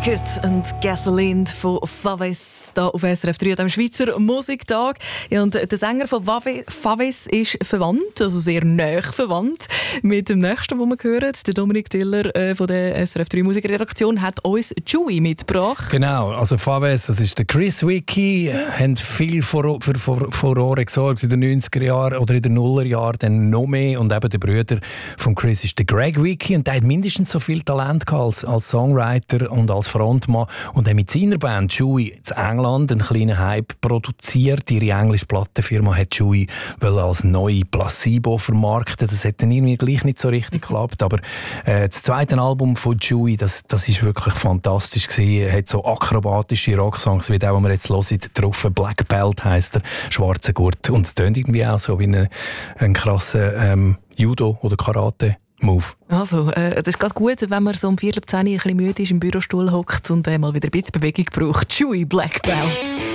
Rocket und Gasoline von Faves hier auf SRF 3 am Schweizer Musiktag. Ja, und der Sänger von Faves ist verwandt, also sehr nahe verwandt mit dem nächsten, den wir hören. Der Dominik Tiller von der SRF 3 Musikredaktion hat uns Chewy mitgebracht. Genau, also Faves, das ist der Chris Wiki, haben viel für Furore gesorgt in den 90er Jahren oder in den 0er Jahren, dann noch mehr. Und eben der Bruder von Chris ist der Greg Wiki und der hat mindestens so viel Talent gehabt als Songwriter und als Frontmann. Und hat mit seiner Band Chewy in England einen kleinen Hype produziert. Ihre englische Plattenfirma hat Chewy als neue Placebo vermarkten. Das hat dann irgendwie gleich nicht so richtig geklappt. Aber das zweite Album von Chewy, das ist wirklich fantastisch gewesen. Er hat so akrobatische Rocksongs wie der, den wir jetzt hören, drauf. Black Belt heisst der, schwarzer Gurt. Und es tönt irgendwie auch so wie ein krasser Judo- oder Karate-Move. Also, das ist gerade gut, wenn man so um 4:10 ein bisschen müde ist, im Bürostuhl hockt und mal wieder ein bisschen Bewegung braucht. Chewy Black Belt.